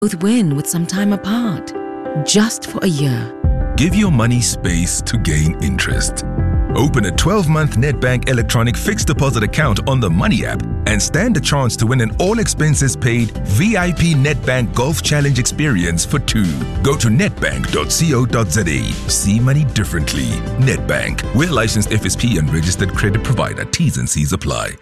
both win with some time apart, just for a year. Give your money space to gain interest. Open a 12-month Nedbank electronic fixed deposit account on the Money app and stand a chance to win an all-expenses-paid VIP Nedbank Golf Challenge experience for two. Go to nedbank.co.za. See money differently. Nedbank. We're licensed FSP and registered credit provider. T's and C's apply.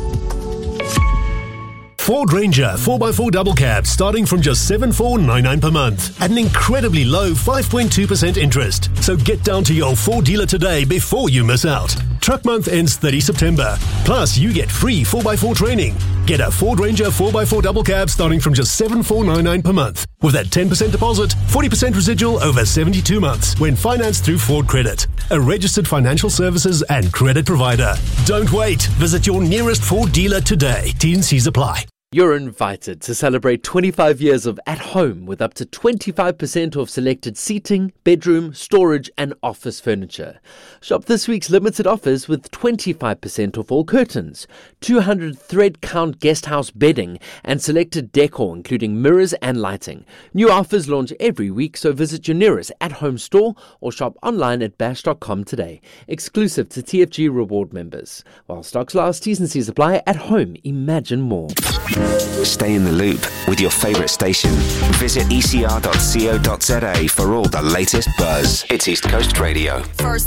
Ford Ranger 4x4 double cab starting from just $7,499 per month at an incredibly low 5.2% interest. So get down to your Ford dealer today before you miss out. Truck month ends 30 September. Plus, you get free 4x4 training. Get a Ford Ranger 4x4 double cab starting from just $7,499 per month with that 10% deposit, 40% residual over 72 months when financed through Ford Credit, a registered financial services and credit provider. Don't wait. Visit your nearest Ford dealer today. T&Cs apply. You're invited to celebrate 25 years of At Home with up to 25% off selected seating, bedroom, storage and office furniture. Shop this week's limited offers with 25% off all curtains, 200 thread count guest house bedding and selected decor including mirrors and lighting. New offers launch every week, so visit your nearest At Home store or shop online at bash.com today. Exclusive to TFG reward members. While stocks last, T's and C's apply. At Home, imagine more. Stay in the loop with your favourite station. Visit ecr.co.za for all the latest buzz. It's East Coast Radio. First